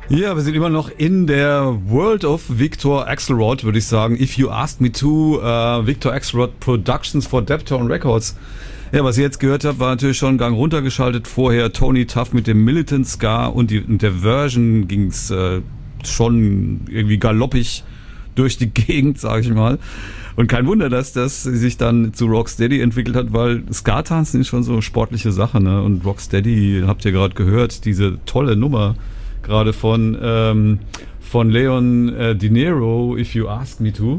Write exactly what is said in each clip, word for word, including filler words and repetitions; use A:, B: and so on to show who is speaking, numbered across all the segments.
A: Ja, wir sind immer noch in der World of Victor Axelrod, würde ich sagen. If You Asked Me To, uh, Victor Axelrod Productions for Deptone Records. Ja, was ihr jetzt gehört habt, war natürlich schon einen Gang runtergeschaltet. Vorher Tony Tuff mit dem Militant Ska und, die, und der Version ging's äh, schon irgendwie galoppig durch die Gegend, sag ich mal. Und kein Wunder, dass das sich dann zu Rocksteady entwickelt hat, weil Ska-Tanzen ist schon so eine sportliche Sache, ne? Und Rocksteady, habt ihr gerade gehört, diese tolle Nummer, gerade von ähm, von Leon äh, Di Niro, If You Ask Me To,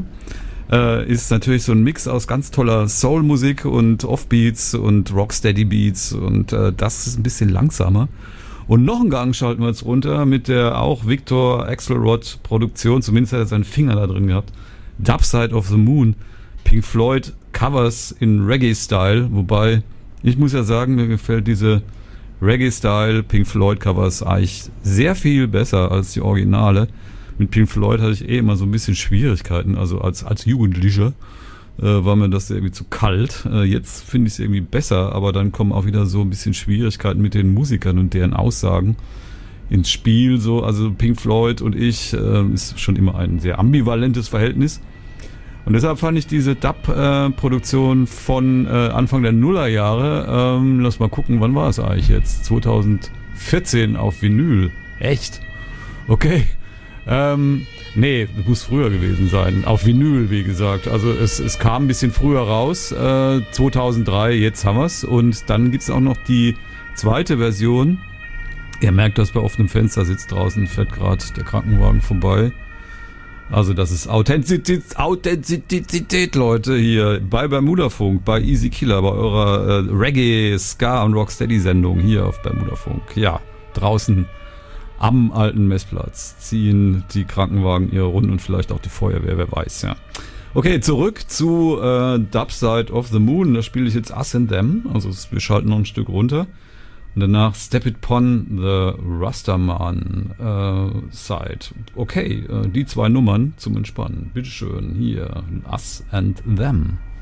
A: äh, ist natürlich so ein Mix aus ganz toller Soul-Musik und Offbeats und Rocksteady-Beats und äh, das ist ein bisschen langsamer. Und noch einen Gang schalten wir jetzt runter mit der auch Victor Axelrod Produktion, zumindest hat er seinen Finger da drin gehabt, Dark Side of the Moon, Pink Floyd Covers in Reggae-Style, wobei ich muss ja sagen, mir gefällt diese Reggae-Style Pink Floyd Covers eigentlich sehr viel besser als die Originale. Mit Pink Floyd hatte ich eh immer so ein bisschen Schwierigkeiten, also als, als Jugendlicher äh, war mir das irgendwie zu kalt. Äh, jetzt finde ich es irgendwie besser, aber dann kommen auch wieder so ein bisschen Schwierigkeiten mit den Musikern und deren Aussagen ins Spiel. So, also Pink Floyd und ich äh, ist schon immer ein sehr ambivalentes Verhältnis. Und deshalb fand ich diese Dub-Produktion äh, von äh, Anfang der Nullerjahre, ähm, lass mal gucken, wann war es eigentlich jetzt? zwanzig vierzehn auf Vinyl. Echt? Okay. Ähm, nee, muss früher gewesen sein. Auf Vinyl, wie gesagt. Also es, es kam ein bisschen früher raus. Äh, zweitausenddrei, jetzt haben wir's. Und dann gibt's auch noch die zweite Version. Ihr merkt, dass bei offenem Fenster sitzt draußen, fährt gerade der Krankenwagen vorbei. Also das ist Authentizität, Authentizität, Leute, hier bei Bermudafunk, bei Easy Killer, bei eurer äh, Reggae, Ska und Rocksteady-Sendung hier auf Bermudafunk. Ja, draußen am alten Messplatz ziehen die Krankenwagen ihre Runden und vielleicht auch die Feuerwehr, wer weiß, ja. Okay, zurück zu äh, Dark Side of the Moon, da spiele ich jetzt Us and Them, also wir schalten noch ein Stück runter. Und danach Step It Pon the Rastaman äh, Side. Okay, äh, die zwei Nummern zum Entspannen. Bitteschön, hier Us and Them.